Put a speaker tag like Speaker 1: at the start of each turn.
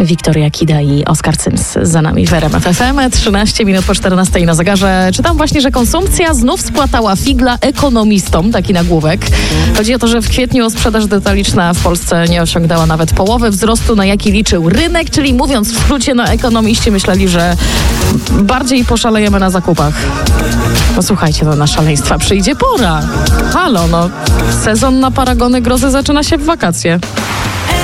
Speaker 1: Wiktoria Kida i Oskar Cyms za nami w RMF FM. 13 minut po 14 na zegarze. Czytam właśnie, że konsumpcja znów spłatała figla ekonomistom, taki nagłówek. Chodzi o to, że w kwietniu sprzedaż detaliczna w Polsce nie osiągnęła nawet połowy wzrostu, na jaki liczył rynek, czyli mówiąc w skrócie, ekonomiści myśleli, że bardziej poszalejemy na zakupach. Posłuchajcie, na szaleństwa przyjdzie pora. Halo, sezon na paragony grozy zaczyna się w wakacje.